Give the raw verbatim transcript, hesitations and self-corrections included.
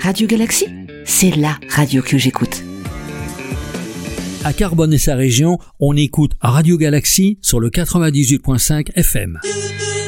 Radio Galaxie, c'est la radio que j'écoute. À Carbone et sa région, on écoute Radio Galaxie sur le quatre-vingt-dix-huit virgule cinq F M.